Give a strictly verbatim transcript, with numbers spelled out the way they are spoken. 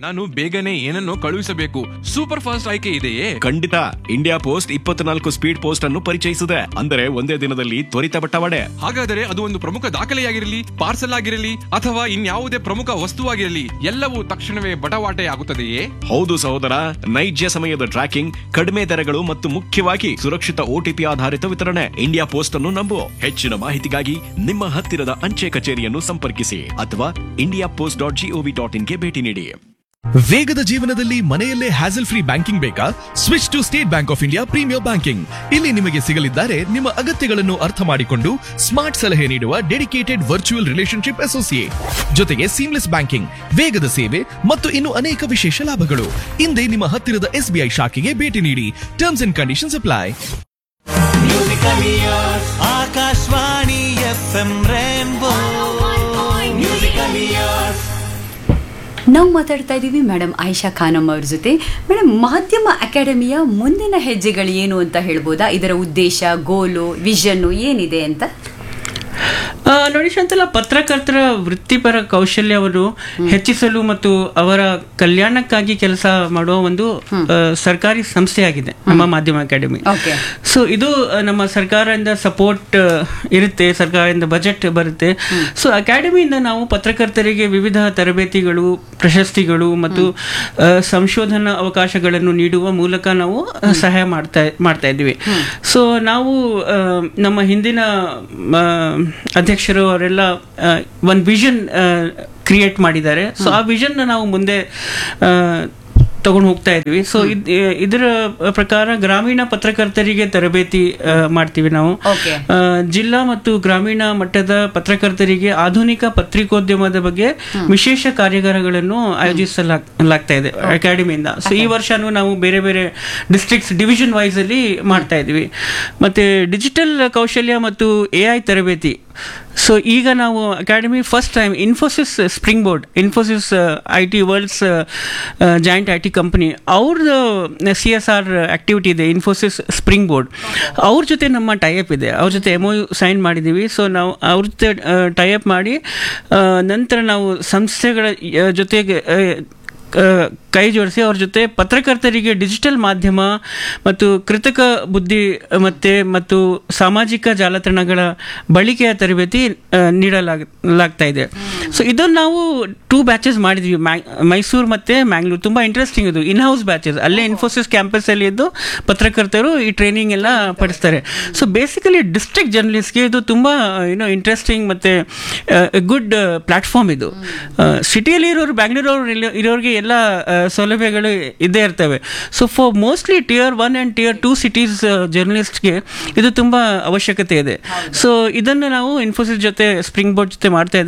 ನಾನು ಬೇಗನೆ ಏನನ್ನೋ ಕಳುಹಿಸಬೇಕು. ಸೂಪರ್ ಫಾಸ್ಟ್ ಆಯ್ಕೆ ಇದೆಯೇ? ಖಂಡಿತ. ಇಂಡಿಯಾ ಪೋಸ್ಟ್ ಇಪ್ಪತ್ನಾಲ್ಕು ಸ್ಪೀಡ್ ಪೋಸ್ಟ್ ಅನ್ನು ಪರಿಚಯಿಸಿದೆ. ಅಂದರೆ ಒಂದೇ ದಿನದಲ್ಲಿ ತ್ವರಿತ ಬಟ್ಟವಾಡೆ. ಹಾಗಾದರೆ ಅದು ಒಂದು ಪ್ರಮುಖ ದಾಖಲೆಯಾಗಿರಲಿ, ಪಾರ್ಸಲ್ ಆಗಿರಲಿ ಅಥವಾ ಇನ್ಯಾವುದೇ ಪ್ರಮುಖ ವಸ್ತುವಾಗಿರಲಿ ಎಲ್ಲವೂ ತಕ್ಷಣವೇ ಬಟವಾಟೆ ಆಗುತ್ತದೆಯೇ? ಹೌದು ಸಹೋದರ, ನೈಜ ಸಮಯದ ಟ್ರ್ಯಾಕಿಂಗ್, ಕಡಿಮೆ ದರಗಳು ಮತ್ತು ಮುಖ್ಯವಾಗಿ ಸುರಕ್ಷಿತ ಓಟಿಪಿ ಆಧಾರಿತ ವಿತರಣೆ. ಇಂಡಿಯಾ ಪೋಸ್ಟ್ ಅನ್ನು ನಂಬು. ಹೆಚ್ಚಿನ ಮಾಹಿತಿಗಾಗಿ ನಿಮ್ಮ ಹತ್ತಿರದ ಅಂಚೆ ಕಚೇರಿಯನ್ನು ಸಂಪರ್ಕಿಸಿ ಅಥವಾ India post dot gov dot ಇನ್ಗೆ ಭೇಟಿ ನೀಡಿ. ವೇಗದ ಜೀವನದಲ್ಲಿ ಮನೆಯಲ್ಲೇ ಹ್ಯಾಸಲ್ ಫ್ರೀ ಬ್ಯಾಂಕಿಂಗ್ ಬೇಕಾ? Switch to state bank of India premier banking. ಇಲ್ಲಿ ನಿಮಗೆ ಸಿಗಲಿದ್ದಾರೆ ನಿಮ್ಮ ಅಗತ್ಯಗಳನ್ನು ಅರ್ಥ ಮಾಡಿಕೊಂಡು ಸ್ಮಾರ್ಟ್ ಸಲಹೆ ನೀಡುವ ಡೆಡಿಕೇಟೆಡ್ ವರ್ಚುವಲ್ ರಿಲೇಶನ್ಶಿಪ್ ಅಸೋಸಿಯೇಟ್, ಜೊತೆಗೆ ಸೀಮ್ಲೆಸ್ ಬ್ಯಾಂಕಿಂಗ್, ವೇಗದ ಸೇವೆ ಮತ್ತು ಇನ್ನು ಅನೇಕ ವಿಶೇಷ ಲಾಭಗಳು. ಹಿಂದೆ ನಿಮ್ಮ ಹತ್ತಿರದ ಎಸ್ಬಿಐ ಶಾಖೆಗೆ ಭೇಟಿ ನೀಡಿ. Terms and conditions apply. Akashvani F M rainbow musical years. ನಾವು ಮಾತಾಡ್ತಾ ಇದ್ದೀವಿ ಮೇಡಮ್ ಆಯಿಷಾ ಖಾನಮ್ ಅವ್ರ ಜೊತೆ. ಮೇಡಮ್, ಮಾಧ್ಯಮ ಅಕಾಡೆಮಿಯ ಮುಂದಿನ ಹೆಜ್ಜೆಗಳು ಏನು ಅಂತ ಹೇಳ್ಬೋದಾ? ಇದರ ಉದ್ದೇಶ, ಗೋಲು, ವಿಷನ್ನು ಏನಿದೆ ಅಂತ? ನೋಡಿ ಶಾಂತಲ, ಪತ್ರಕರ್ತರ ವೃತ್ತಿಪರ ಕೌಶಲ್ಯವನ್ನು ಹೆಚ್ಚಿಸಲು ಮತ್ತು ಅವರ ಕಲ್ಯಾಣಕ್ಕಾಗಿ ಕೆಲಸ ಮಾಡುವ ಒಂದು ಸರ್ಕಾರಿ ಸಂಸ್ಥೆಯಾಗಿದೆ ನಮ್ಮ ಮಾಧ್ಯಮ ಅಕಾಡೆಮಿ. ಸೊ ಇದು ನಮ್ಮ ಸರ್ಕಾರದಿಂದ ಸಪೋರ್ಟ್ ಇರುತ್ತೆ, ಸರ್ಕಾರದಿಂದ ಬಜೆಟ್ ಬರುತ್ತೆ. ಸೊ ಅಕಾಡೆಮಿಯಿಂದ ನಾವು ಪತ್ರಕರ್ತರಿಗೆ ವಿವಿಧ ತರಬೇತಿಗಳು, ಪ್ರಶಸ್ತಿಗಳು ಮತ್ತು ಸಂಶೋಧನಾ ಅವಕಾಶಗಳನ್ನು ನೀಡುವ ಮೂಲಕ ನಾವು ಸಹಾಯ ಮಾಡ್ತಾ ಮಾಡ್ತಾ ಇದ್ದೀವಿ. ಸೊ ನಾವು ನಮ್ಮ ಹಿಂದಿನ ಅಧ್ಯಕ್ಷರು ಅವರೆಲ್ಲ ಒಂದು ವಿಷನ್ ಕ್ರಿಯೇಟ್ ಮಾಡಿದ್ದಾರೆ. ಸೊ ಆ ವಿಷನ್ ನಾವು ಮುಂದೆ ತಗೊಂಡು ಹೋಗ್ತಾ ಇದ್ವಿ. ಸೊ ಇದರ ಪ್ರಕಾರ ಗ್ರಾಮೀಣ ಪತ್ರಕರ್ತರಿಗೆ ತರಬೇತಿ ಮಾಡ್ತೀವಿ ನಾವು. ಜಿಲ್ಲಾ ಮತ್ತು ಗ್ರಾಮೀಣ ಮಟ್ಟದ ಪತ್ರಕರ್ತರಿಗೆ ಆಧುನಿಕ ಪತ್ರಿಕೋದ್ಯಮದ ಬಗ್ಗೆ ವಿಶೇಷ ಕಾರ್ಯಾಗಾರಗಳನ್ನು ಆಯೋಜಿಸಲಾಗ್ತಾ ಇದೆ ಅಕಾಡೆಮಿಯಿಂದ. ಸೊ ಈ ವರ್ಷನೂ ನಾವು ಬೇರೆ ಬೇರೆ ಡಿಸ್ಟ್ರಿಕ್ಟ್ಸ್ ಡಿವಿಷನ್ ವೈಸ್ ಅಲ್ಲಿ ಮಾಡ್ತಾ ಇದ್ವಿ. ಮತ್ತೆ ಡಿಜಿಟಲ್ ಕೌಶಲ್ಯ ಮತ್ತು ಎ ಐ ತರಬೇತಿ. ಸೊ ಈಗ ನಾವು academy first time Infosys spring board, Infosys I T world's joint I T company ಅವ್ರದ್ದು ಸಿ ಎಸ್ ಆರ್ ಆಕ್ಟಿವಿಟಿ ಇದೆ, ಇನ್ಫೋಸಿಸ್ ಸ್ಪ್ರಿಂಗ್ ಬೋರ್ಡ್. ಅವ್ರ ಜೊತೆ ನಮ್ಮ ಟೈಅಪ್ ಇದೆ, ಅವ್ರ ಜೊತೆ ಎಮ್ ಒ ಯು ಸೈನ್ ಮಾಡಿದ್ದೀವಿ. ಸೊ ನಾವು ಅವ್ರ ಜೊತೆ ಟೈಅಪ್ ಮಾಡಿ ನಂತರ ನಾವು ಸಂಸ್ಥೆಗಳ ಜೊತೆಗೆ ಕೈ ಜೋಡಿಸಿ ಅವ್ರ ಜೊತೆ ಪತ್ರಕರ್ತರಿಗೆ ಡಿಜಿಟಲ್ ಮಾಧ್ಯಮ ಮತ್ತು ಕೃತಕ ಬುದ್ಧಿ ಮತ್ತೆ ಮತ್ತು ಸಾಮಾಜಿಕ ಜಾಲತಾಣಗಳ ಬಳಕೆಯ ತರಬೇತಿ ನೀಡಲಾಗ್ತಾ ಇದೆ. ಸೊ ಇದನ್ನು ನಾವು ಟೂ ಬ್ಯಾಚಸ್ ಮಾಡಿದ್ವಿ, ಮೈಸೂರು ಮತ್ತು ಮ್ಯಾಂಗ್ಳೂರು. ತುಂಬ ಇಂಟ್ರೆಸ್ಟಿಂಗ್ ಇದು, ಇನ್ ಹೌಸ್ ಬ್ಯಾಚಸ್. ಅಲ್ಲೇ ಇನ್ಫೋಸಿಸ್ ಕ್ಯಾಂಪಸ್ಸಲ್ಲಿ ಇದ್ದು ಪತ್ರಕರ್ತರು ಈ ಟ್ರೈನಿಂಗ್ ಎಲ್ಲ ಪಡಿಸ್ತಾರೆ. ಸೊ ಬೇಸಿಕಲಿ ಡಿಸ್ಟ್ರಿಕ್ಟ್ ಜರ್ನಲಿಸ್ಟ್ಗೆ ಇದು ತುಂಬ ಏನೋ ಇಂಟ್ರೆಸ್ಟಿಂಗ್ ಮತ್ತು ಗುಡ್ ಪ್ಲಾಟ್ಫಾರ್ಮ್ ಇದು. ಸಿಟಿಯಲ್ಲಿ ಇರೋರು, ಬ್ಯಾಂಗ್ಳೂರವ್ರು ಇರೋರಿಗೆ ಎಲ್ಲ ಸೌಲಭ್ಯಗಳು ಇದ್ದೇ ಇರ್ತವೆ. So for mostly tear one and tear two cities ಜರ್ನಲಿಸ್ಟ್ಗೆ ಇದು ತುಂಬ ಅವಶ್ಯಕತೆ ಇದೆ. ಸೊ ಇದನ್ನು ನಾವು ಇನ್ಫೋಸಿಸ್ ಜೊತೆ ಸ್ಪ್ರಿಂಗ್ ಬೋರ್ಡ್ ಜೊತೆ ಮಾಡ್ತಾ ಇದ್ದೀವಿ.